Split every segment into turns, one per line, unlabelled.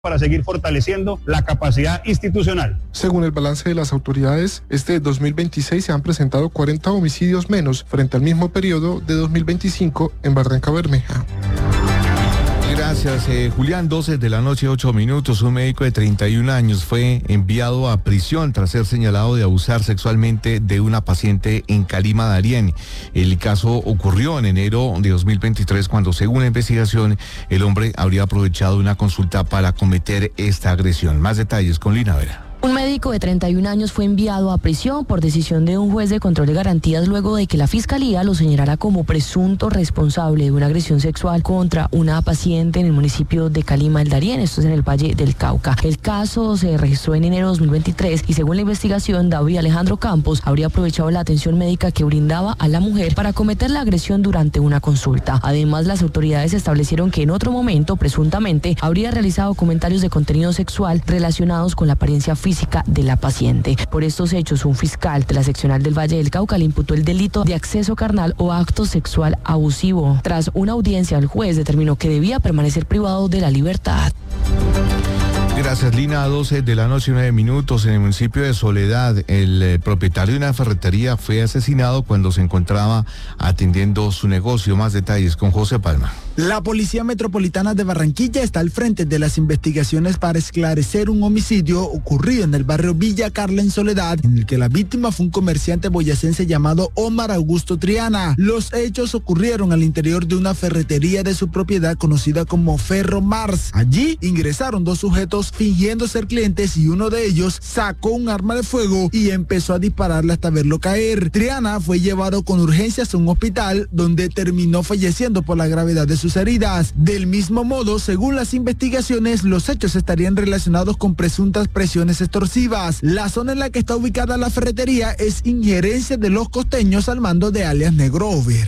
para seguir fortaleciendo la capacidad institucional.
Según el balance de las autoridades, este 2026 se han presentado 40 homicidios menos frente al mismo periodo de 2025 en Barranca Bermeja.
Gracias, Julián. 12 de la noche, 8 minutos. Un médico de 31 años fue enviado a prisión tras ser señalado de abusar sexualmente de una paciente en Calima, Darién. El caso ocurrió en enero de 2023 cuando, según la investigación, el hombre habría aprovechado una consulta para cometer esta agresión. Más detalles con Lina Vera.
Un médico de 31 años fue enviado a prisión por decisión de un juez de control de garantías luego de que la fiscalía lo señalara como presunto responsable de una agresión sexual contra una paciente en el municipio de Calima, el Darién, esto es en el Valle del Cauca. El caso se registró en enero de 2023 y según la investigación, David Alejandro Campos habría aprovechado la atención médica que brindaba a la mujer para cometer la agresión durante una consulta. Además, las autoridades establecieron que en otro momento, presuntamente, habría realizado comentarios de contenido sexual relacionados con la apariencia física de la paciente. Por estos hechos, un fiscal de la seccional del Valle del Cauca le imputó el delito de acceso carnal o acto sexual abusivo. Tras una audiencia, el juez determinó que debía permanecer privado de la libertad.
Gracias, Lina. 12 de la noche, 9 minutos. En el municipio de Soledad, el propietario de una ferretería fue asesinado cuando se encontraba atendiendo su negocio. Más detalles con José Palma.
La Policía Metropolitana de Barranquilla está al frente de las investigaciones para esclarecer un homicidio ocurrido en el barrio Villa Carla, en Soledad, en el que la víctima fue un comerciante boyacense llamado Omar Augusto Triana. Los hechos ocurrieron al interior de una ferretería de su propiedad conocida como Ferro Mars. Allí ingresaron dos sujetos fingiendo ser clientes y uno de ellos sacó un arma de fuego y empezó a dispararle hasta verlo caer. Triana fue llevado con urgencias a un hospital donde terminó falleciendo por la gravedad de sus heridas. Del mismo modo, según las investigaciones, los hechos estarían relacionados con presuntas presiones extorsivas. La zona en la que está ubicada la ferretería es injerencia de los costeños al mando de alias Negrover.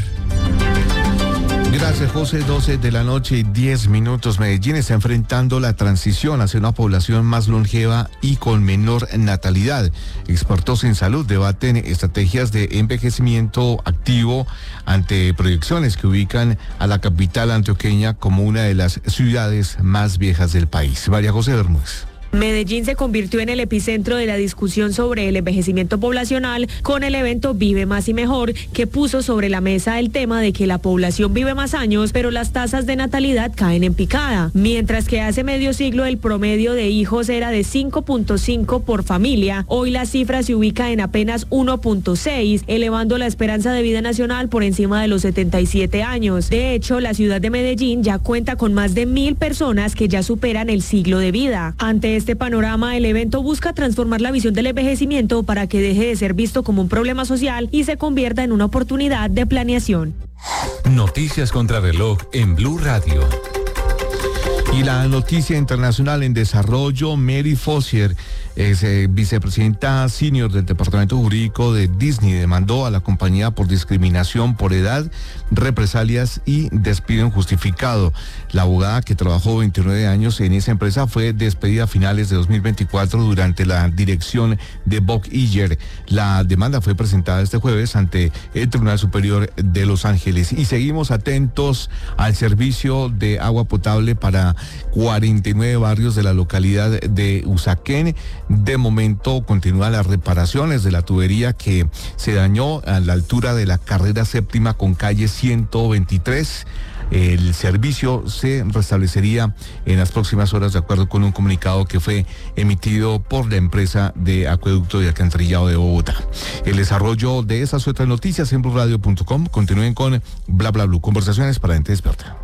Gracias, José. 12 de la noche y 10 minutos. Medellín está enfrentando la transición hacia una población más longeva y con menor natalidad. Expertos en salud debaten estrategias de envejecimiento activo ante proyecciones que ubican a la capital antioqueña como una de las ciudades más viejas del país. María José Bermúdez.
Medellín se convirtió en el epicentro de la discusión sobre el envejecimiento poblacional con el evento Vive Más y Mejor, que puso sobre la mesa el tema de que la población vive más años, pero las tasas de natalidad caen en picada. Mientras que hace medio siglo el promedio de hijos era de 5.5 por familia, hoy la cifra se ubica en apenas 1.6, elevando la esperanza de vida nacional por encima de los 77 años. De hecho, la ciudad de Medellín ya cuenta con más de 1.000 personas que ya superan el siglo de vida. Ante este panorama, el evento busca transformar la visión del envejecimiento para que deje de ser visto como un problema social y se convierta en una oportunidad de planeación.
Noticias contra reloj en Blue Radio.
Y la noticia internacional en desarrollo: Mary Foster, vicepresidenta senior del Departamento Jurídico de Disney, demandó a la compañía por discriminación por edad, represalias y despido injustificado. La abogada, que trabajó 29 años en esa empresa, fue despedida a finales de 2024 durante la dirección de Bob Iger. La demanda fue presentada este jueves ante el Tribunal Superior de Los Ángeles. Y seguimos atentos al servicio de agua potable para 49 barrios de la localidad de Usaquén. De momento continúan las reparaciones de la tubería que se dañó a la altura de la carrera séptima con calle 123. El servicio se restablecería en las próximas horas, de acuerdo con un comunicado que fue emitido por la empresa de acueducto y alcantarillado de Bogotá. El desarrollo de esas y otras noticias en bluradio.com. Continúen con Bla Bla Blue, conversaciones para gente despierta.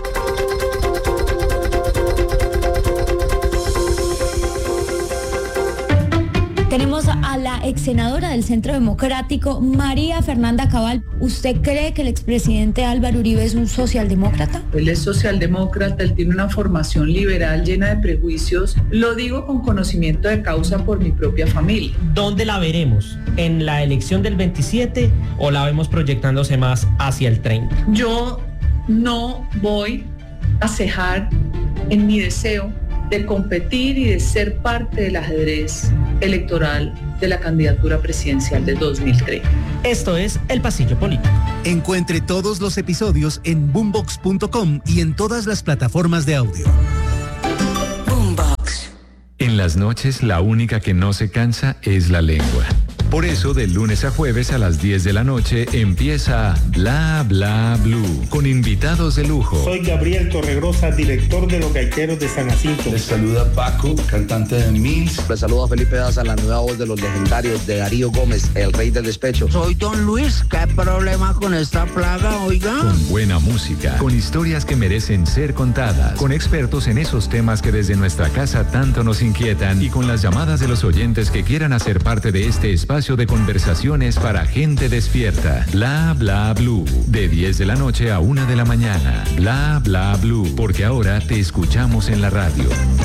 Tenemos a la ex senadora del Centro Democrático, María Fernanda Cabal. ¿Usted cree que el expresidente Álvaro Uribe es un socialdemócrata?
Él es socialdemócrata, él tiene una formación liberal llena de prejuicios. Lo digo con conocimiento de causa por mi propia familia.
¿Dónde la veremos? ¿En la elección del 27 o la vemos proyectándose más hacia el 30?
Yo no voy a cejar en mi deseo de competir y de ser parte del ajedrez electoral de la candidatura presidencial de 2030.
Esto es El Pasillo Político.
Encuentre todos los episodios en boombox.com y en todas las plataformas de audio.
Boombox.
En las noches, la única que no se cansa es la lengua. Por eso, de lunes a jueves a las 10 de la noche empieza Bla Bla Blue, con invitados de lujo.
Soy Gabriel Torregrosa, director de Los Gaiteros de San Jacinto.
Les saluda Paco, cantante de Mills.
Les saluda Felipe Daza, la nueva voz de los legendarios de Darío Gómez, el rey del despecho.
Soy Don Luis, ¿qué problema con esta plaga, oiga?
Con buena música, con historias que merecen ser contadas, con expertos en esos temas que desde nuestra casa tanto nos inquietan y con las llamadas de los oyentes que quieran hacer parte de este espacio de conversaciones para gente despierta. Bla Bla Blue, de 10 de la noche a 1 de la mañana. Bla Bla Blue, porque ahora te escuchamos en la radio.